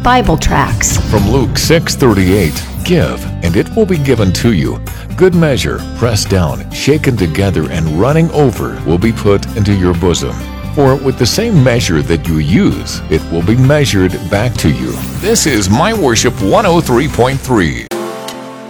Bible tracts. From Luke 6:38, give, and it will be given to you. Good measure, pressed down, shaken together, and running over will be put into your bosom. For with the same measure that you use, it will be measured back to you. This is My Worship 103.3.